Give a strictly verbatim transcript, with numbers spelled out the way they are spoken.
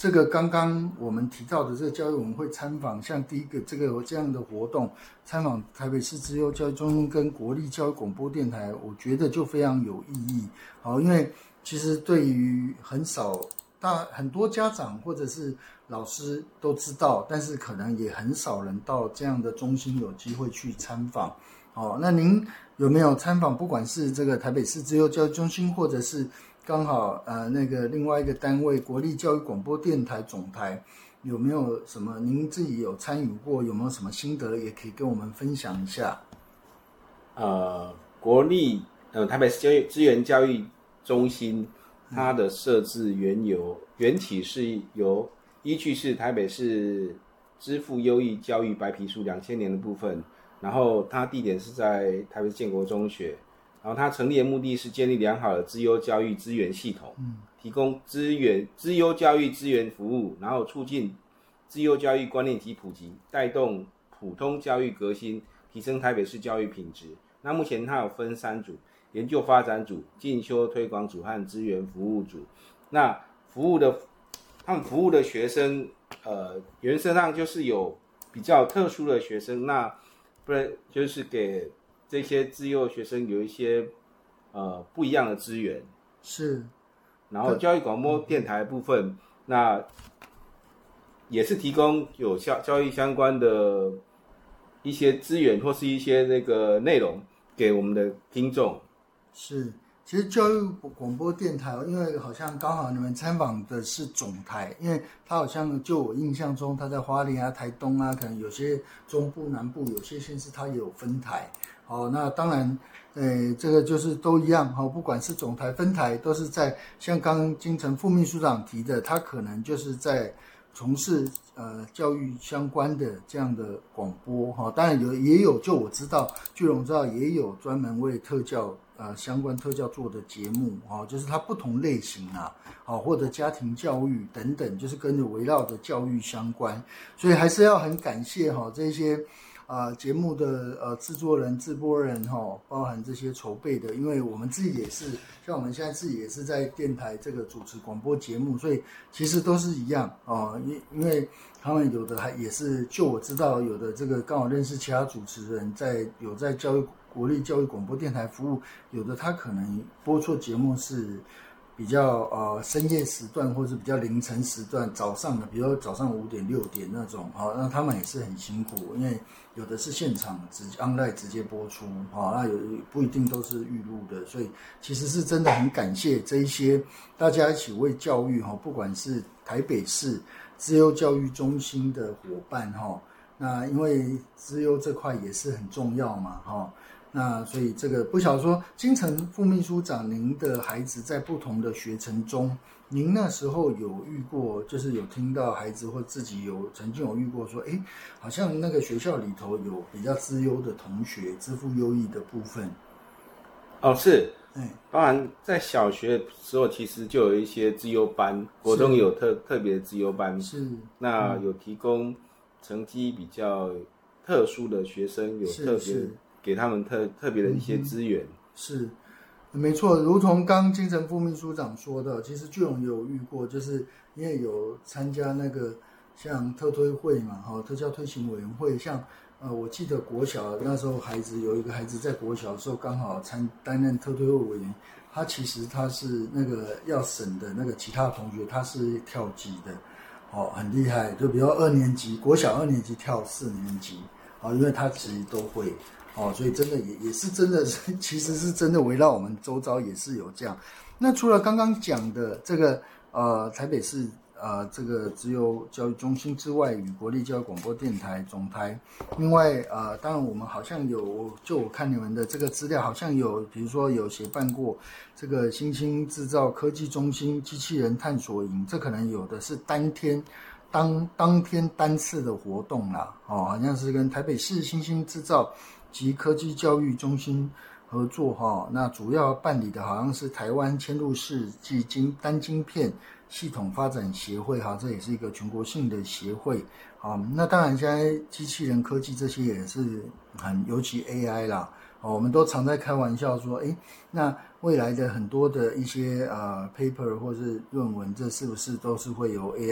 这个刚刚我们提到的这个教育，我们会参访，像第一个这个这样的活动，参访台北市资优教育中心跟国立教育广播电台，我觉得就非常有意义。好，因为其实对于很少大很多家长或者是老师都知道，但是可能也很少人到这样的中心有机会去参访。哦，那您有没有参访？不管是这个台北市资优教育中心，或者是刚好呃那个另外一个单位国立教育广播电台总台，有没有什么您自己有参与过？有没有什么心得也可以跟我们分享一下？ 呃，国立呃台北市教育资源教育中心，它的设置缘由缘起是由依据是台北市支付优异教育白皮书两千年的部分。然后它地点是在台北市建国中学，然后它成立的目的是建立良好的资优教育资源系统，嗯，提供资源资优教育资源服务，然后促进资优教育观念及普及，带动普通教育革新，提升台北市教育品质。那目前它有分三组：研究发展组、进修推广组和资源服务组。那服务的他们服务的学生，呃，原则上就是有比较特殊的学生，那不然就是给这些自幼学生有一些呃不一样的资源。 是， 然后教育广播电台部分，嗯、那也是提供有教教育相关的一些资源或是一些那个内容给我们的听众。 是。其实教育广播电台，因为好像刚好你们参访的是总台，因为它好像就我印象中，它在花莲啊、台东啊，可能有些中部、南部有些县市它也有分台。哦，那当然，呃，这个就是都一样哈、哦，不管是总台、分台，都是在像刚刚金城副秘书长提的，他可能就是在从事呃教育相关的这样的广播哈、哦。当然有也有，就我知道，据我知道也有专门为特教。呃，相关特教做的节目哦，就是它不同类型啊，哦，或者家庭教育等等，就是跟着围绕着教育相关，所以还是要很感谢哈、哦、这些啊、呃、节目的呃制作人、制播人哈、哦，包含这些筹备的，因为我们自己也是，像我们现在自己也是在电台这个主持广播节目，所以其实都是一样哦，因因为他们有的还也是，就我知道有的这个刚好认识其他主持人在有在教育。国立教育广播电台服务，有的他可能播出节目是比较呃深夜时段，或是比较凌晨时段，早上的，比如说早上五点六点那种，好、哦，那他们也是很辛苦，因为有的是现场直 online 直接播出，好、哦，那有不一定都是预录的，所以其实是真的很感谢这一些大家一起为教育哈、哦，不管是台北市资优教育中心的伙伴哈、哦，那因为资优这块也是很重要嘛，哈、哦。那所以这个不晓得说，金城副秘书长，您的孩子在不同的学程中，您那时候有遇过，就是有听到孩子或自己有曾经有遇过说，哎，好像那个学校里头有比较资优的同学，资赋优异的部分。 哦，是，哎，当然在小学的时候，其实就有一些资优班，国中有特特别的资优班， 是， 那有提供成绩比较特殊的学生，有特别。给他们特特别的一些资源、嗯、 是，没错。如同刚金城副秘书长说的，其实巨荣有遇过，就是因为有参加那个像特推会嘛，哈、哦，特教推行委员会，像呃，我记得国小那时候孩子有一个孩子在国小的时候刚好参担任特推会委员，他其实他是那个要审的那个其他同学，他是跳级的，哦，很厉害，就比如二年级国小二年级跳四年级，哦，因为他其实都会。哦，所以真的也也是真的是，其实是真的围绕我们周遭也是有这样。那除了刚刚讲的这个呃台北市呃这个资优教育中心之外，与国立教育广播电台总台，另外呃当然我们好像有，就我看你们的这个资料，好像有比如说有协办过这个新兴制造科技中心机器人探索营，这可能有的是当天。当当天单次的活动啦，哦，好像是跟台北市新兴制造及科技教育中心合作哈、哦，那主要办理的好像是台湾嵌入式及晶单晶片系统发展协会哈，这也是一个全国性的协会。好，那当然现在机器人科技这些也是很，尤其 A I 啦，哦，我们都常在开玩笑说，诶，那未来的很多的一些呃 paper 或是论文，这是不是都是会由 A I